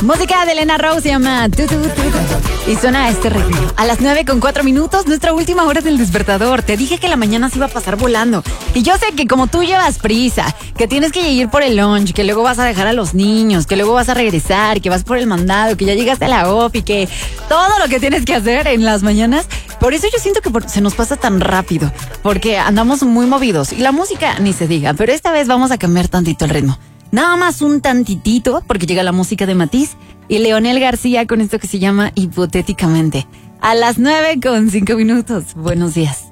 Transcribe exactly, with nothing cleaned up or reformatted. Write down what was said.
Música de Elena Rose se llama tu, tu, tu, tu, y suena a este ritmo. A las nueve con cuatro minutos, nuestra última hora del despertador. Te dije que la mañana se iba a pasar volando. Y yo sé que como tú llevas prisa, que tienes que ir por el lunch, que luego vas a dejar a los niños, que luego vas a regresar, que vas por el mandado, que ya llegaste a la O F y que todo lo que tienes que hacer en las mañanas. Por eso yo siento que por, se nos pasa tan rápido, porque andamos muy movidos. Y la música ni se diga, pero esta vez vamos a cambiar tantito el ritmo. Nada más un tantitito, porque llega la música de Matiz y Leonel García con esto que se llama Hipotéticamente. A las nueve con cinco minutos. Buenos días.